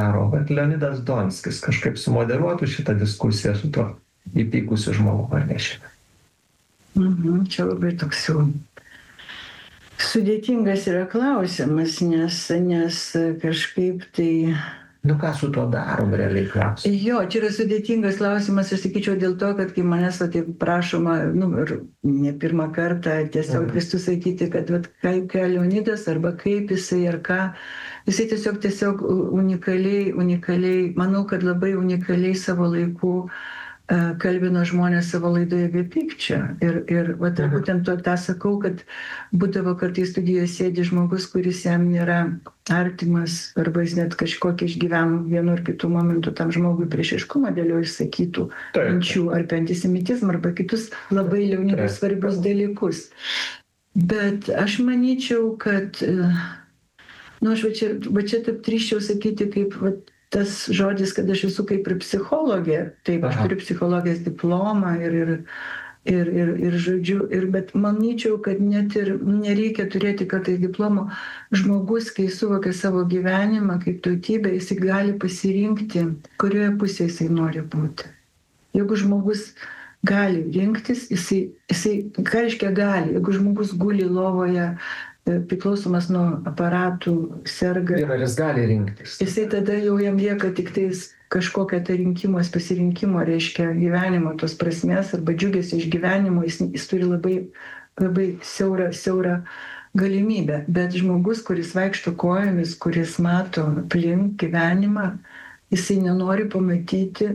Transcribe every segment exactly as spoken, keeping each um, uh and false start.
daro, vat Leonidas Donskis kažkaip sumoderuotų šitą diskusiją su tuo įpykusiu žmogumi, ar ne šiandien? Mhm, čia labai toks jau sudėtingas yra klausimas, nes, nes kažkaip tai... Nu ką su to darom, realiai klausimas? Jo, čia yra sudėtingas klausimas, aš sakyčiau, dėl to, kad kai manęs va, taip prašoma, nu, ir ne pirmą kartą tiesiog Mhm. drįstu sakyti, kad vat, kaip ką Leonidas arba kaip jisai ar ką, jisai tiesiog, tiesiog unikaliai, unikaliai, manau, kad labai unikaliai savo laiku e, kalbino žmonės savo laidoje be pykčio. Ir, ir vat, ir Mhm. būtent to, tą sakau, kad būdavo kartais studijoje sėdi žmogus, kuris jam nėra artimas, arba jis net kažkokį išgyveno vienu ar kitu momentu tam žmogui priešiškumą dėl jo išsakytų Taip. minčių, ar apie antisemitizmą, arba kitus labai Leonidui Taip. svarbius dalykus. Bet aš manyčiau, kad, e, nu, aš va čia, va čia taip drįsčiau sakyti, kaip va, tas žodis, kad aš esu kaip ir psichologė, taip, aš Aha. turiu psichologijos diplomą ir, ir, ir, ir, ir žodžiu, ir, bet manyčiau, kad net ir nereikia turėti kartais diplomo. Žmogus, kai suvokia savo gyvenimą kaip tautybę, jis gali pasirinkti, kurioje pusėje jisai nori būti. Jeigu žmogus gali rinktis, jisai, jisai ką reiškia gali, jeigu žmogus guli lovoje, e, priklausomas nuo aparatų, serga, Ir ar jis gali rinktis? jisai tada jau jam lieka tik tais kažkokia tai rinkimos, pasirinkimo, reiškia gyvenimo tos prasmės arba džiugesio iš gyvenimo, jis, jis turi labai, labai siaurą, siaurą galimybę. Bet žmogus, kuris vaikšto kojomis, kuris mato aplink gyvenimą, jisai nenori pamatyti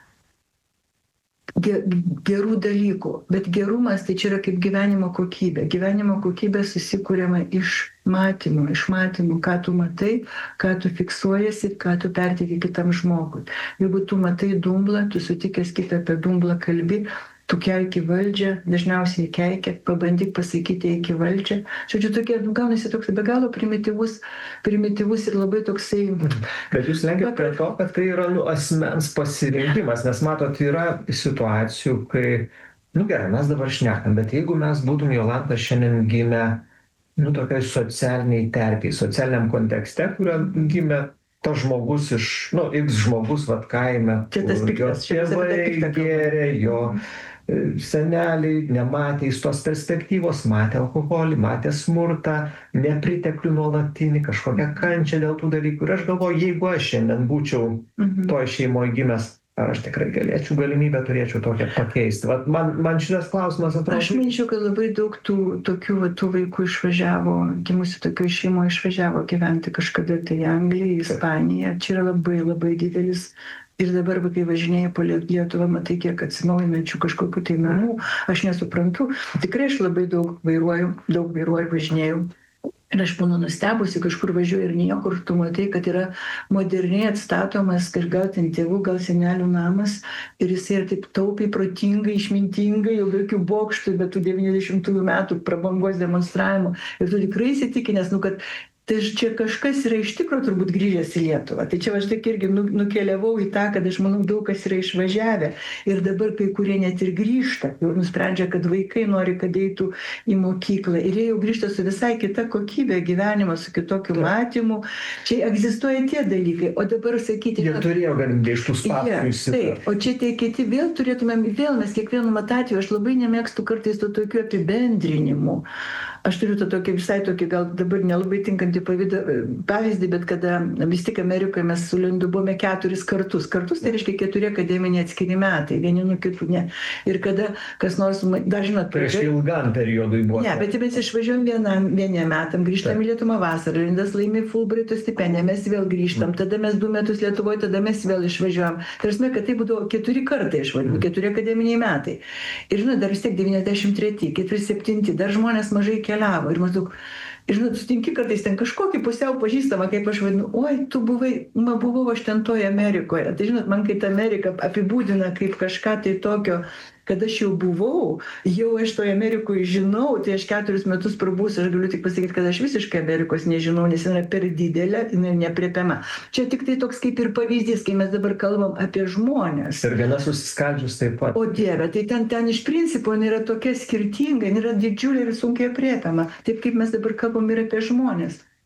ge- gerų dalykų. Bet gerumas tai čia yra kaip gyvenimo kokybė. Gyvenimo kokybė susikūriama iš matymo, iš matymo, ką tu matai, ką tu fiksuojasi, ką tu perteiki kitam žmogui. Jeigu tu matai dumblą, tu sutikęs kitą apie dumblą kalbi, tu keiki valdžią, dažniausiai keikia, pabandyk pasakyti iki valdžią. Žodžiu, tokie, nu, gaunasi toks be galo primityvus, primityvus ir labai toksai... Bet jūs lenkiat prie to, kad tai yra nu, asmens pasirinkimas, nes matot, yra situacijų, kai, nu gerai, mes dabar šnekam, bet jeigu mes būtum Jolanta šiandien gimę, nu tokiai socialiniai terpiai, socialiniam kontekste, kurio gimė tas žmogus iš, nu, X žmogus, vat kaime, Čia tas kur jo piktas, čia tas apie tėvai piktą kalbą. gėrė, jo e, seneliai nematė iš tos perspektyvos, matė alkoholį, matė smurtą, nepriteklių nuolatinį, kažkokią kančią dėl tų dalykų. Ir aš galvoju, jeigu aš šiandien būčiau Mhm. toj šeimoje gimęs, ar aš tikrai galėčiau galimybę turėčiau tokią pakeisti. Vat man, man šitas klausimas atrodo. Aš manyčiau, kad labai daug tų tokių va, tų vaikų išvažiavo, gimusių tokių šeimų išvažiavo gyventi kažkada tai į Angliją, į Ispaniją. Čia yra labai labai didelis. Ir dabar, va, kai važinėjai po Lietuvą, matai, kiek atsinaujinančių kažkokių tai namų. Aš nesuprantu. Tikrai aš labai daug vairuoju, daug vairuoju, važinėjau. Ir aš būnu nustebusi, kažkur važiuoju ir niekur tu matai, kad yra moderniai atstatomas, kad gal ten tėvų, gal senelių namas. Ir jisai yra taip taupiai, protingai, išmintingai, jau be jokių bokštų, be tų devyniasdešimtųjų metų prabangos demonstravimo. Ir tu tikrai įsitikinęs, nu, kad tai čia kažkas yra iš tikro turbūt grįžęs į Lietuvą. Tai čia aš tik irgi nu- nukeliavau į tą, kad aš manau daug kas yra išvažiavę. Ir dabar kai kurie net ir grįžta, jau nusprendžia, kad vaikai nori, kad eitų į mokyklą. Ir jie jau grįžta su visai kita kokybė gyvenimo, su kitokiu matymu. Čia egzistuoja tie dalykai. O dabar sakyti... Jie kad- turėjo galimybę iš tų Jie, spąstų išsipirkti. taip, o čia tie kiti vėl turėtumėm, vėl mes kiekvienu atveju, aš labai nemėgstu kartais tų tokių apibendrinimų. Aš turiu tą tokį visai tokį, gal dabar nelabai tinkantį pavydą, pavyzdį, bet kada vis tik Amerikoje mes su Lindu buvome keturis kartus. Kartus tai reiškia keturi akademiniai atskiri metai, vieni nuo kitų, ne. Ir kada kas nors, ma- dar žinot, Tai reiškia ilgam periodui buvo. ne, bet mes išvažiuojam vienam, vieniem metam, grįžtam į Lietuvą vasarą, Lindas laimi Fulbrighto stipendiją, mes vėl grįžtam, tada mes du metus Lietuvoje, tada mes vėl išvažiuojam. Tarsi, kad tai būdavo keturi kartai išvažiuojam, keturi akademiniai metai. Ir žinot, dar vis tiek devyniasdešimt treti, keturi septinti, dar žmonės mažai keliavo. Ir maždaug, ir žinot, sutinki kartais ten kažkokį pusiau pažįstamą, kaip aš vadinu, oi, tu buvai, ma buvau aš ten toje Amerikoje. Tai žinot, man kai ta Amerika apibūdina kaip kažką tai tokio, kad aš jau buvau, jau aš toje Amerikoje žinau, tai aš keturis metus prabūsiu, aš galiu tik pasakyti, kad aš visiškai Amerikos nežinau, nes jinai yra per didelė, jinai nepriepiama. Čia tik tai toks kaip ir pavyzdys, kai mes dabar kalbam apie žmonės. Ir viena susiskaldžius taip pat. O Dieve, tai ten, ten iš principo jinai yra tokia skirtinga, jinai yra didžiulė ir sunkiai apriepiama. Taip kaip mes dabar kalbam ir apie žmonės.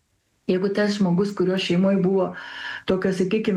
jeigu tas žmogus, kurio šeimoj buvo tokio, sakykim,